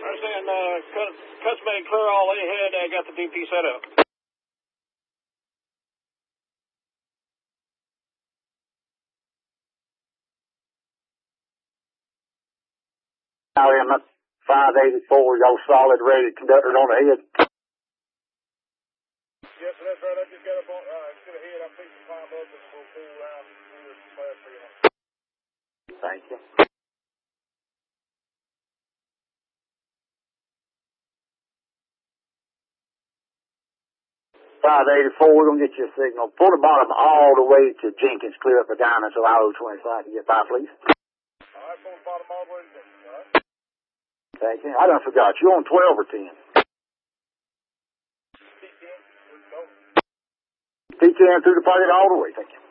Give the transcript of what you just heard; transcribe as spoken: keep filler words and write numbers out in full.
I'm saying, uh, cut, cuts made clear all ahead. I got the D P set up. Now in the five eighty-four, y'all solid ready conductor on the head. Yes, that's right. I just got up on, uh, to the head. I'm fixing to climb up and we'll pull around here fast for you. Thank you. five eighty-four, we're going to get you a signal. Pull the bottom all the way to Jenkins, clear up the diamond so I O twenty-five can get by, please. All right, pull the bottom all the way to Jenkins, all right? Thank you. I done forgot. You on twelve or ten? T ten, let's go. T ten through the pocket all the way. Thank you.